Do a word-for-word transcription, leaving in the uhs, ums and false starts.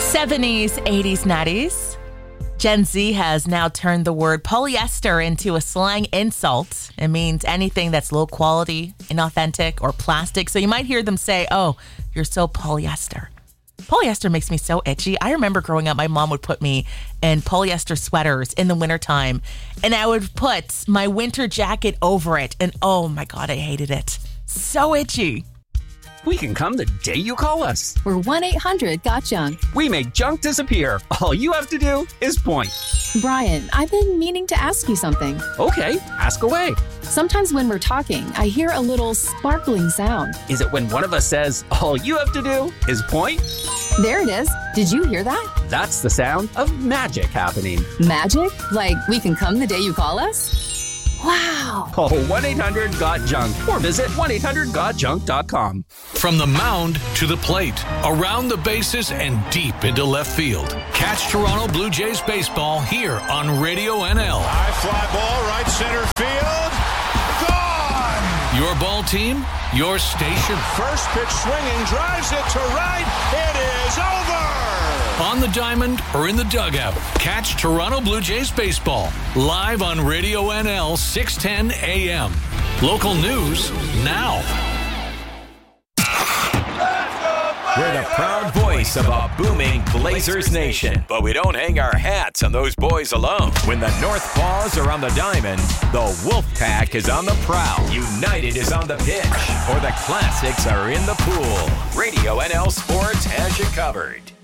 seventies, eighties, nineties. Gen Z has now turned the word polyester into a slang insult. It means anything that's low quality, inauthentic, or plastic. So you might hear them say, oh, you're so polyester. Polyester makes me so itchy. I remember growing up, my mom would put me in polyester sweaters in the wintertime, and I would put my winter jacket over it. And oh my God, I hated it. So itchy. We can come the day you call us. We're one eight hundred got junk. We make junk disappear. All you have to do is point. Brian, I've been meaning to ask you something. Okay, ask away. Sometimes when we're talking, I hear a little sparkling sound. Is it when one of us says, all you have to do is point? There it is. Did you hear that? That's the sound of magic happening. Magic? Like we can come the day you call us? Wow. Call one eight hundred got junk or visit one eight hundred got junk dot com. From the mound to the plate, around the bases and deep into left field. Catch Toronto Blue Jays baseball here on Radio N L. High fly ball, right center field. Gone! Your ball team, your station. First pitch swinging, drives it to right. It is over! On the diamond or in the dugout, catch Toronto Blue Jays baseball live on Radio N L six ten A M. Local news now. We're the proud voice of a booming Blazers nation. But we don't hang our hats on those boys alone. When the North Paws are on the diamond, the Wolf Pack is on the prowl. United is on the pitch, or the Classics are in the pool. Radio N L Sports has you covered.